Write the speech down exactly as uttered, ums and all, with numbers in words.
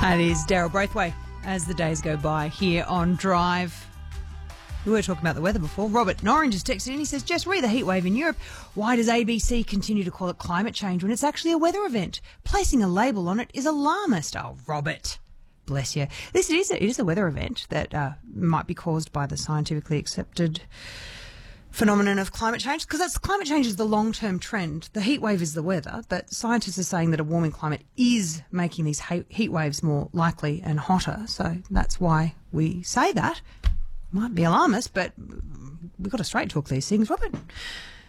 That is Daryl Braithwaite as the days go by here on Drive. We were talking about the weather before. Robert in Orange has texted in. He says, just read the heat wave in Europe. Why does A B C continue to call it climate change when it's actually a weather event? Placing a label on it is alarmist. Oh, Robert. Bless you. This it is a, it is a weather event that uh, might be caused by the scientifically accepted phenomenon of climate change, because that's climate change is the long-term trend. The heat wave is the weather, but scientists are saying that a warming climate is making these he- heat waves more likely and hotter. So that's why we say that. Might be alarmist, but we've got to straight talk these things, Robert.